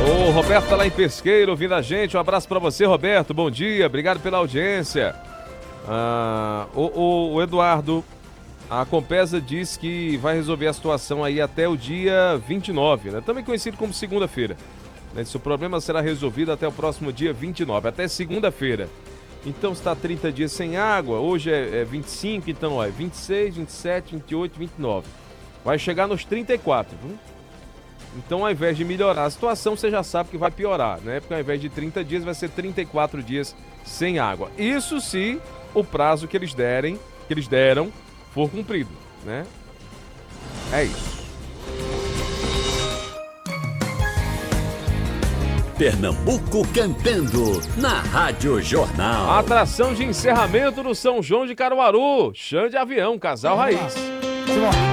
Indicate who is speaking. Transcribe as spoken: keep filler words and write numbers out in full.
Speaker 1: O Roberto tá lá em Pesqueiro ouvindo a gente. Um abraço pra você, Roberto. Bom dia, obrigado pela audiência. Ah, o, o, o Eduardo, a Compesa diz que vai resolver a situação aí até o dia vinte e nove, né? Também conhecido como segunda-feira. Né? Se o problema será resolvido até o próximo dia vinte e nove, até segunda-feira. Então está trinta dias sem água, hoje é, é vinte e cinco, então ó, é vinte e seis, vinte e sete, vinte e oito, vinte e nove. Vai chegar nos trinta e quatro, viu? Então, ao invés de melhorar a situação, você já sabe que vai piorar, né? Porque ao invés de trinta dias, vai ser trinta e quatro dias sem água. Isso se o prazo que eles derem, que eles deram, for cumprido, né? É isso.
Speaker 2: Pernambuco cantando na Rádio Jornal.
Speaker 1: Atração de encerramento do São João de Caruaru. Chão de avião, casal raiz.